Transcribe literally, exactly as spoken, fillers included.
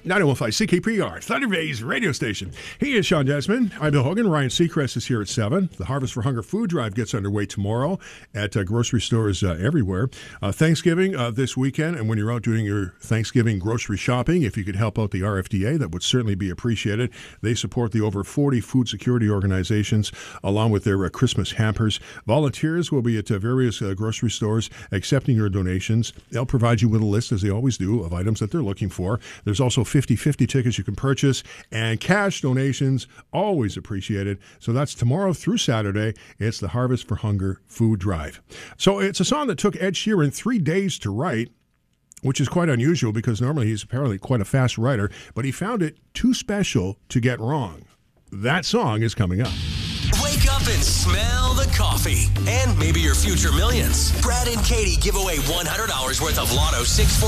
nine oh one five C K P R, Thunder Bay's radio station. He is Sean Desmond. I'm Bill Hogan. Ryan Seacrest is here at seven. The Harvest for Hunger food drive gets underway tomorrow at uh, grocery stores uh, everywhere. Uh, Thanksgiving uh, this weekend, and when you're out doing your Thanksgiving grocery shopping, if you could help out the R F D A, that would certainly be appreciated. They support the over forty food security organizations along with their uh, Christmas hampers. Volunteers will be at uh, various uh, grocery stores accepting your donations. They'll provide you with a list, as they always do, of items that they're looking for. There's also fifty-fifty tickets you can purchase, and cash donations, always appreciated. So that's tomorrow through Saturday. It's the Harvest for Hunger food drive. So it's a song that took Ed Sheeran three days to write, which is quite unusual because normally he's apparently quite a fast writer, but he found it too special to get wrong. That song is coming up. Wake up and smell the coffee and maybe your future millions. Brad and Katie give away one hundred dollars worth of Lotto six forty